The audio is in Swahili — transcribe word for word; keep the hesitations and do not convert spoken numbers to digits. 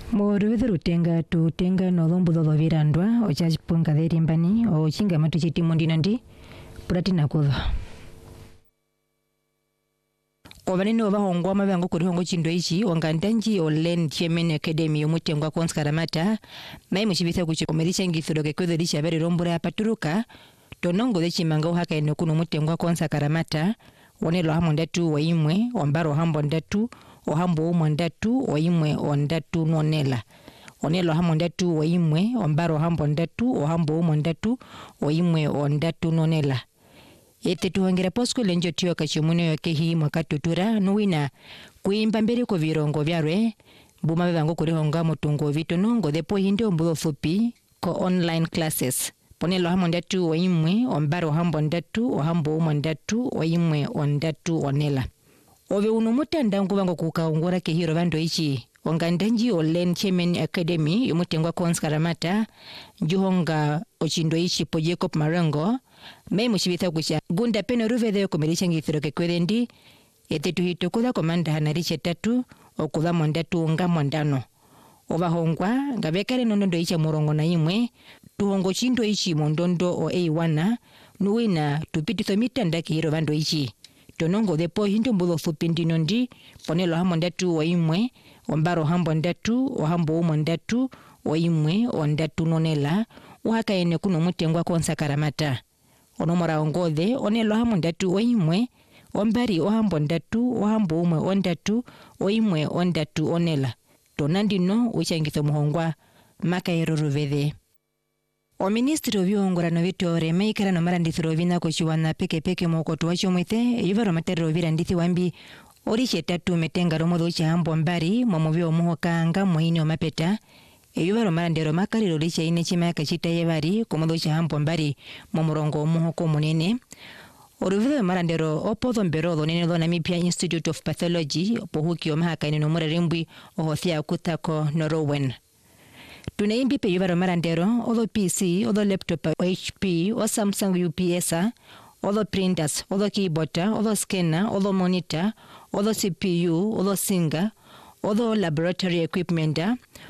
Moruwethe rutenga tutenga nolombu dolo virandwa ochaji punga dheri mbani o chinga matu chitimu ndinandi puratina kudha. Ovanini ovahongwa mavango kuri hongo chindo ichi wangandanji Olen Chairman Academy yomutengwa konskaramata mai muchivitha kuchi omerisha ngithuroke kwethe risha veri rombura paturuka tonongo de chimanga uhaka eno kuno mutengwa konskaramata wonelo hamo ndatu wa imwe wambaro hambo ndatu ohambo umo ndatu wa imwe ondatu nonela onelo hamo ndatu wa imwe wambaro hambo ndatu ohambo umo ndatu wa imwe ondatu nonela. Ete tuhangera posko lenjo tiyo kachimune yoke hii mwakatutura nuwina kuimba mbere ko virongo vyarwe buma vango kuri honga mutungo vito nongo depo hinde ombulo fupi ko online classes ponelo hamo ndatu wa imwe ombaro hambo ndatu ohambo umo ndatu wa imwe ondatu onela ove unumuta ndangu vango kukaungura ke hiro vando ichi wangandanji Olen Chairman Academy yomutengwa konskaramata juhonga ochindo ichi po Jacob Marango mai muchivitha kucha gunda peno ruvedhe kumirisha ngithiroke kwerendi ete tuhito kudha komanda hanariche tatu okudha mondatu nga mondano ovahongwa ngavekare nondondo icha murongo na imwe tuhongo chindo ichi mondondo o A one nuwina tupititho mitanda kihiro vando ichi tonongo depo hindo mbulo fupi ndinondi ponelo hamo ndatu wa imwe ombaro hambo ndatu ohambo umo ndatu wa imwe ondatu nonela uhaka ene kuno mutengwa konskaramata onomora ongodhe onelo hamo ndatu wa imwe ombari ohambo ndatu ohambo umwe ondatu wa imwe ondatu onela tonandino uchangitho muhongwa makaero ruvedhe. O ministro vyongorano vitore meikara no marandithiro vina kochiwana peke peke mokoto wacho mwithe yuvaro matero virandithi wambi oriche tatu metenga romodo chambo mbari momuvyo muhoka nga muhini omapeta yuvaro marandero makariro richa ine chima kachita yevari komodo chambo mbari momurongo muhoko munene oruvyo marandero opodho mbero nene lo Namibia Institute of Pathology pohuki omahaka ine no murerimbwi ohothia kutako Norrowen. Tunaimbi pe yuvaro marandero odo P C odo laptop o H P o Samsung U P S odo printers odo keyboard odo scanner odo monitor odo C P U odo singa odo laboratory equipment